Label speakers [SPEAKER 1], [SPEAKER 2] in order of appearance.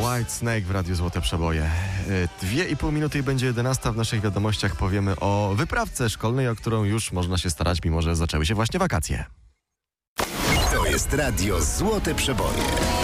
[SPEAKER 1] White Snake w Radiu Złote Przeboje. 2,5 minuty i będzie 11. W naszych wiadomościach powiemy o wyprawce szkolnej, o którą już można się starać, mimo że zaczęły się właśnie wakacje.
[SPEAKER 2] To jest Radio Złote Przeboje.